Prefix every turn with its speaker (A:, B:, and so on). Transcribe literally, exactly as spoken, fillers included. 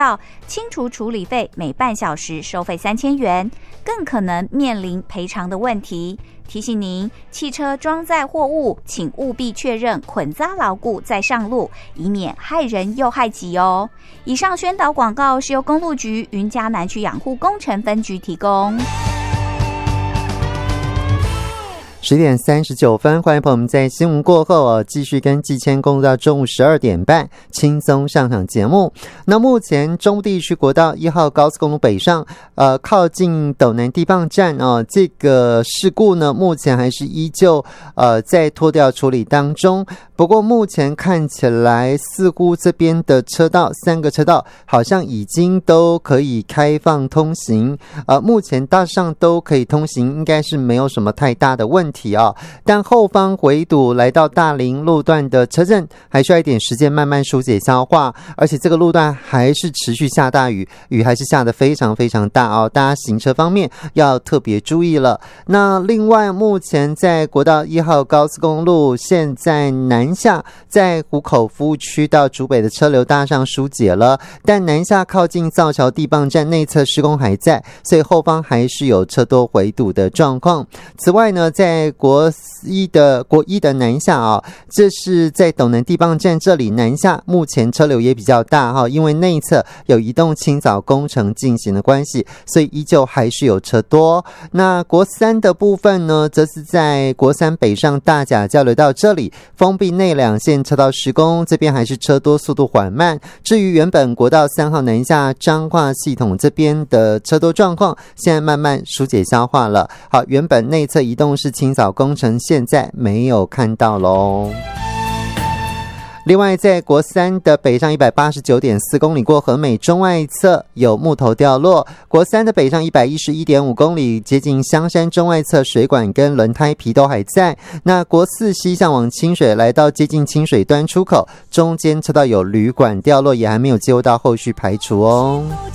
A: 清除处理费每半小时收费三千元，更可能面临赔偿的问题。提醒您，汽车装载货物，请务必确认捆扎牢固再上路，以免害人又害己哦。以上宣导广告是由公路局云嘉南区养护工程分局提供。
B: 十点三十九分，欢迎朋友们在新闻过后哦，继续跟季谦共度到中午十二点半，轻松上场节目。那目前中部地区国道一号高速公路北上，呃，靠近斗南地磅站哦，这个事故呢，目前还是依旧呃在拖吊处理当中。不过目前看起来，似乎这边的车道三个车道好像已经都可以开放通行，呃，目前大致上都可以通行，应该是没有什么太大的问题。但后方围堵来到大林路段的车阵还需要一点时间慢慢疏解消化，而且这个路段还是持续下大雨，雨还是下得非常非常大哦，大家行车方面要特别注意了。那另外目前在国道一号高速公路现在南下，在湖口服务区到竹北的车流大上疏解了，但南下靠近造桥地磅站内侧施工还在，所以后方还是有车多围堵的状况。此外呢，在国一的国一的南下啊，这是在斗南地磅站这里南下，目前车流也比较大哈，因为内侧有移动清扫工程进行的关系，所以依旧还是有车多。那国三的部分呢，则是在国三北上大甲交流道这里封闭内两线车道施工，这边还是车多，速度缓慢。至于原本国道三号南下彰化系统这边的车多状况，现在慢慢疏解消化了。好，原本内侧移动式清扫工程现在没有看到咯。另外在国三的北上 一百八十九点四公里过和美中外侧有木头掉落，国三的北上 一百一十一点五公里接近香山中外侧水管跟轮胎皮都还在。那国四西向往清水来到接近清水端出口，中间车道有铝管掉落，也还没有接入到后续排除哦。